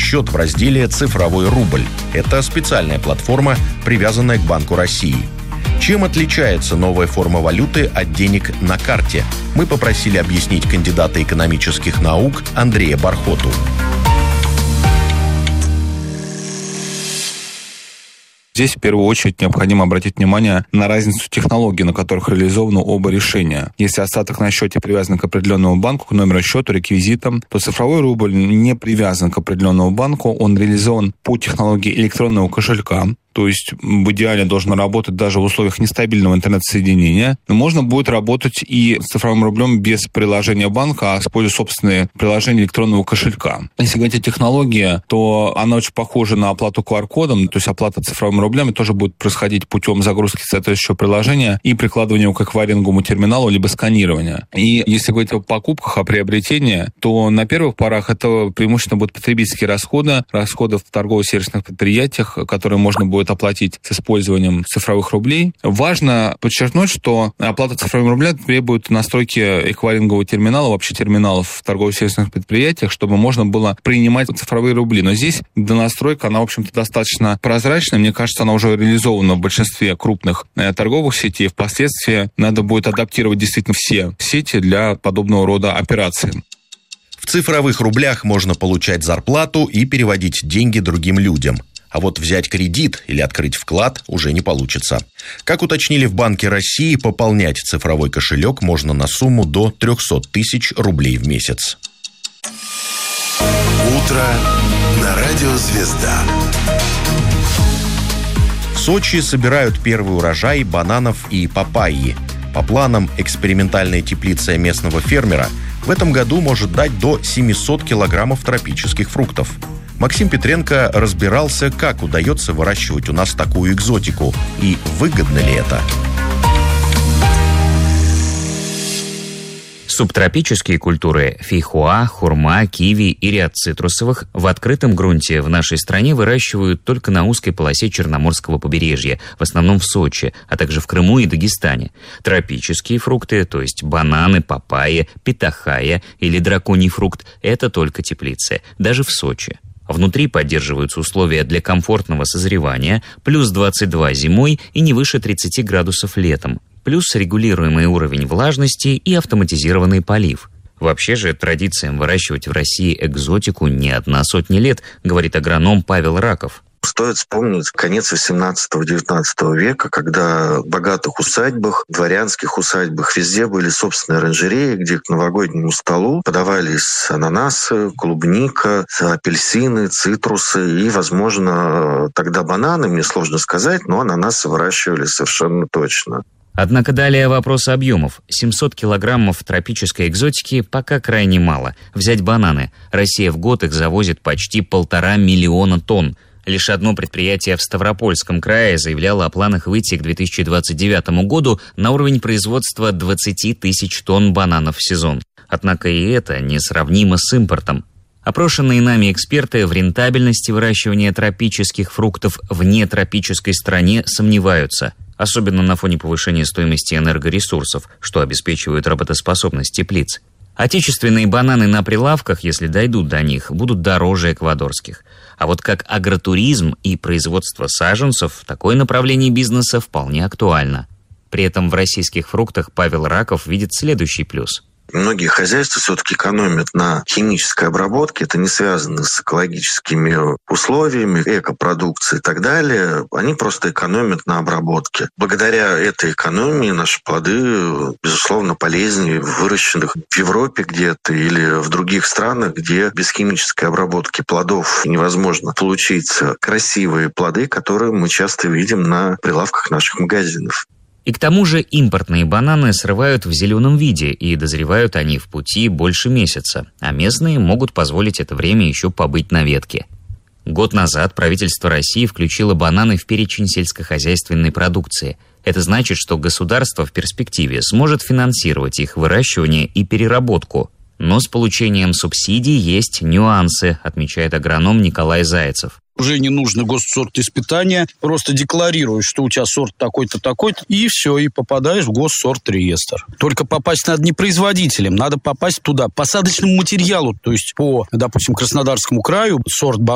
счет в разделе «Цифровой рубль». Это специальная платформа, привязанная к Банку России. Чем отличается новая форма валюты от денег на карте? Мы попросили объяснить кандидата экономических наук Андрея Бархоту. Здесь в первую очередь необходимо обратить внимание на разницу технологий, на которых реализованы оба решения. Если остаток на счете привязан к определенному банку, к номеру счета, реквизитам, то цифровой рубль не привязан к определенному банку, он реализован по технологии электронного кошелька. То есть в идеале должен работать даже в условиях нестабильного интернет-соединения. Но можно будет работать и с цифровым рублем без приложения банка, а используя собственные приложения электронного кошелька. Если говорить о технологии, то она очень похожа на оплату QR-кодом, то есть оплата цифровыми рублями тоже будет происходить путем загрузки соответствующего приложения и прикладывания его к эквайринговому терминалу, либо сканирования. И если говорить о покупках, о приобретении, то на первых порах это преимущественно будут потребительские расходы в торгово-сервисных предприятиях, которые можно будет оплатить с использованием цифровых рублей. Важно подчеркнуть, что оплата цифровыми рублями требует настройки эквайрингового терминала, вообще терминалов в торгово-сервисных предприятиях, чтобы можно было принимать цифровые рубли. Но здесь донастройка, она, в общем-то, достаточно прозрачная. Мне кажется, она уже реализована в большинстве крупных торговых сетей. Впоследствии надо будет адаптировать действительно все сети для подобного рода операций. В цифровых рублях можно получать зарплату и переводить деньги другим людям. А вот взять кредит или открыть вклад уже не получится. Как уточнили в Банке России, пополнять цифровой кошелек можно на сумму до 300 тысяч рублей в месяц. Утро на радио «Звезда». В Сочи собирают первый урожай бананов и папайи. По планам, экспериментальная теплица местного фермера в этом году может дать до 700 килограммов тропических фруктов. Максим Петренко разбирался, как удается выращивать у нас такую экзотику и выгодно ли это. Субтропические культуры – фейхоа, хурма, киви и ряд цитрусовых в открытом грунте в нашей стране выращивают только на узкой полосе Черноморского побережья, в основном в Сочи, а также в Крыму и Дагестане. Тропические фрукты, то есть бананы, папайя, питахайя или драконий фрукт – это только теплицы, даже в Сочи. Внутри поддерживаются условия для комфортного созревания, плюс 22 зимой и не выше 30 градусов летом, плюс регулируемый уровень влажности и автоматизированный полив. Вообще же традициям выращивать в России экзотику не одна сотня лет, говорит агроном Павел Раков. Стоит вспомнить конец 18-19 века, когда в богатых усадьбах, дворянских усадьбах везде были собственные оранжереи, где к новогоднему столу подавались ананасы, клубника, апельсины, цитрусы и, возможно, тогда бананы, мне сложно сказать, но ананасы выращивали совершенно точно. Однако далее вопрос объемов. 700 килограммов тропической экзотики пока крайне мало. Взять бананы. Россия в год их завозит почти 1,5 миллиона тонн. Лишь одно предприятие в Ставропольском крае заявляло о планах выйти к 2029 году на уровень производства 20 тысяч тонн бананов в сезон. Однако и это несравнимо с импортом. Опрошенные нами эксперты в рентабельности выращивания тропических фруктов в нетропической стране сомневаются, особенно на фоне повышения стоимости энергоресурсов, что обеспечивает работоспособность теплиц. Отечественные бананы на прилавках, если дойдут до них, будут дороже эквадорских. А вот как агротуризм и производство саженцев, такое направление бизнеса вполне актуально. При этом в российских фруктах Павел Раков видит следующий плюс. Многие хозяйства все-таки экономят на химической обработке. Это не связано с экологическими условиями, экопродукцией и так далее. Они просто экономят на обработке. Благодаря этой экономии наши плоды, безусловно, полезнее выращенных в Европе где-то или в других странах, где без химической обработки плодов невозможно получить красивые плоды, которые мы часто видим на прилавках наших магазинов. И к тому же импортные бананы срывают в зеленом виде, и дозревают они в пути больше месяца, а местные могут позволить это время еще побыть на ветке. Год назад правительство России включило бананы в перечень сельскохозяйственной продукции. Это значит, что государство в перспективе сможет финансировать их выращивание и переработку. Но с получением субсидий есть нюансы, отмечает агроном Николай Зайцев. Уже не нужно госсортиспытания, просто декларируешь, что у тебя сорт такой-то, такой-то, и все, и попадаешь в госсортреестр. Только попасть надо не производителем, надо попасть туда, по посадочному материалу, то есть по, допустим, Краснодарскому краю сорт